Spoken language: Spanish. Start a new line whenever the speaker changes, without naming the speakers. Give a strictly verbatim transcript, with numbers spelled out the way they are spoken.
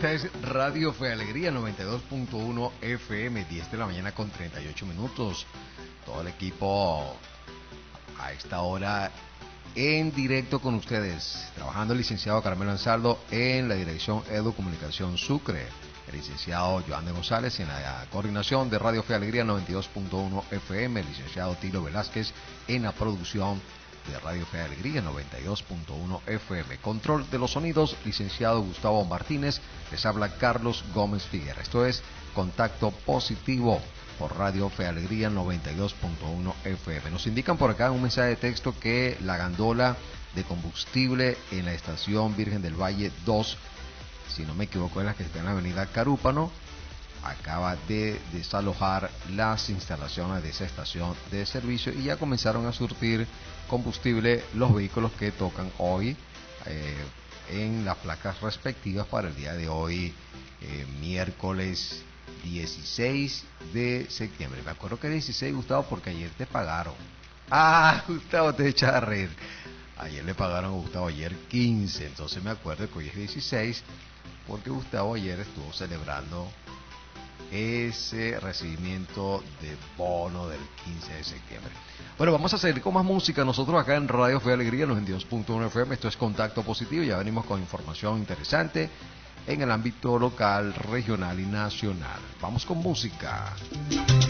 Esta es Radio Fe Alegría noventa y dos punto uno F M, diez de la mañana con treinta y ocho minutos. Todo el equipo a esta hora en directo con ustedes. Trabajando el licenciado Carmelo Ansaldo en la dirección Edu Comunicación Sucre. El licenciado Joan de González en la coordinación de Radio Fe Alegría noventa y dos punto uno F M. El licenciado Tilo Velázquez en la producción de Radio Fe Alegría noventa y dos punto uno F M. Control de los sonidos, licenciado Gustavo Martínez. Les habla Carlos Gómez Figuera. Esto es Contacto Positivo por Radio Fe Alegría noventa y dos punto uno F M. Nos indican por acá en un mensaje de texto que la gandola de combustible en la estación Virgen del Valle dos, si no me equivoco, es la que está en la avenida Carúpano, acaba de desalojar las instalaciones de esa estación de servicio y ya comenzaron a surtir combustible los vehículos que tocan hoy eh, en las placas respectivas para el día de hoy, eh, miércoles dieciséis de septiembre. Me acuerdo que es dieciséis, Gustavo, porque ayer te pagaron. Ah, Gustavo, te echas a reír. Ayer le pagaron a Gustavo, ayer quince, entonces me acuerdo que hoy es dieciséis, porque Gustavo ayer estuvo celebrando ese recibimiento de bono del quince de septiembre. Bueno, vamos a seguir con más música nosotros acá en Radio Fe Alegría noventa y dos punto uno F M. Esto es Contacto Positivo. Ya venimos con información interesante en el ámbito local, regional y nacional. Vamos con música.